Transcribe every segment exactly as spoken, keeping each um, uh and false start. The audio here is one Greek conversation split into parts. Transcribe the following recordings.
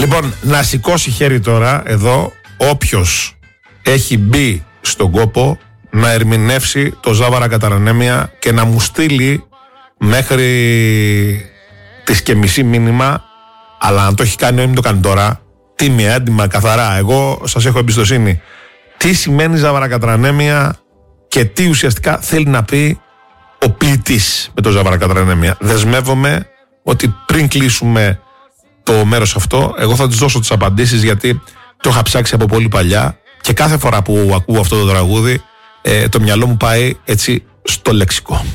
Λοιπόν, να σηκώσει χέρι τώρα εδώ όποιος έχει μπει στον κόπο να ερμηνεύσει το Ζάβαρα Κατρανέμια και να μου στείλει μέχρι τις και μισή μήνυμα, αλλά αν το έχει κάνει, μην το κάνει τώρα, τίμια, έντιμα, καθαρά. Εγώ σας έχω εμπιστοσύνη. Τι σημαίνει Ζάβαρα Κατρανέμια και τι ουσιαστικά θέλει να πει ο ποιητής με το Ζάβαρα Κατρανέμια. Δεσμεύομαι ότι πριν κλείσουμε το μέρος αυτό, εγώ θα τους δώσω τις απαντήσεις, γιατί το είχα ψάξει από πολύ παλιά και κάθε φορά που ακούω αυτό το τραγούδι ε, το μυαλό μου πάει έτσι στο λεξικό.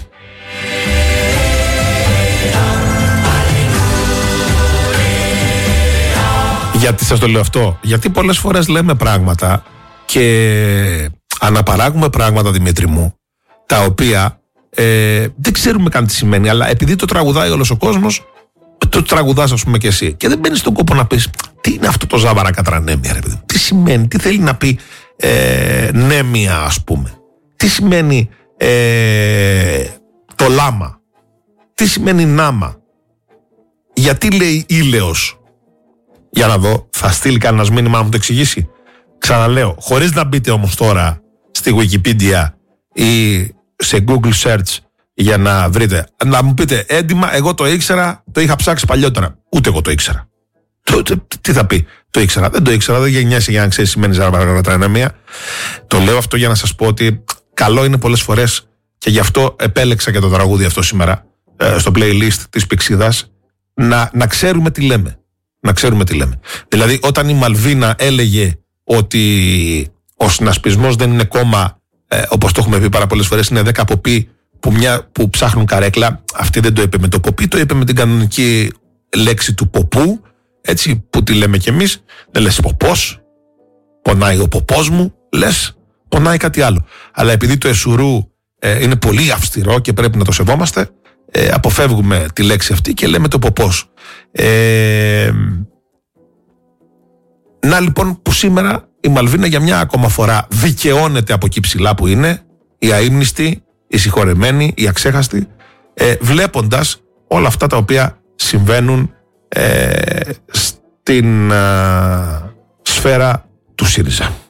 Γιατί σας το λέω αυτό? Γιατί πολλές φορές λέμε πράγματα και αναπαράγουμε πράγματα, Δημήτρη μου, τα οποία ε, δεν ξέρουμε καν τι σημαίνει, αλλά επειδή το τραγουδάει όλος ο κόσμος, το τραγουδάς, ας πούμε, και εσύ. Και δεν μπαίνεις στον κόπο να πεις τι είναι αυτό το Ζάβαρα Κατρανέμια, ρε παιδί. Τι σημαίνει, τι θέλει να πει ε, νέμια, ας πούμε. Τι σημαίνει ε, το λάμα. Τι σημαίνει νάμα. Γιατί λέει ήλαιος. Για να δω, θα στείλει κανένας μήνυμα να μου το εξηγήσει. Ξαναλέω, χωρίς να μπείτε όμως τώρα στη Wikipedia ή σε Google Search για να βρείτε, να μου πείτε έντιμα, εγώ το ήξερα, το είχα ψάξει παλιότερα. Ούτε εγώ το ήξερα. Το, το, τι θα πει, το ήξερα, δεν το ήξερα, δεν γεννιέσαι για να ξέρεις σημαίνει Ζάβαρα Κατρανέμια. Το λέω αυτό για να σας πω ότι καλό είναι πολλές φορές, και γι' αυτό επέλεξα και το τραγούδι αυτό σήμερα ε, στο playlist της Πηξίδας, να, να ξέρουμε τι λέμε. Να ξέρουμε τι λέμε. Δηλαδή, όταν η Μαλβίνα έλεγε ότι ο συνασπισμός δεν είναι κόμμα, ε, όπως το έχουμε πει πάρα πολλές φορές, είναι δέκα ποποί που, μια, που ψάχνουν καρέκλα, αυτή δεν το είπε με το ποπί, το είπε με την κανονική λέξη του ποπού, έτσι, που τη λέμε κι εμείς. Δεν λες ποπός, πονάει ο ποπός μου, λες πονάει κάτι άλλο. Αλλά επειδή το εσουρού ε, είναι πολύ αυστηρό και πρέπει να το σεβόμαστε, ε, αποφεύγουμε τη λέξη αυτή και λέμε το ποπός. Ε, να λοιπόν που σήμερα η Μαλβίνα για μια ακόμα φορά δικαιώνεται από εκεί ψηλά που είναι, η αείμνηστη, η συγχωρεμένη, η αξέχαστη, ε, βλέποντας όλα αυτά τα οποία συμβαίνουν ε, στην ε, σφαίρα του ΣΥΡΙΖΑ.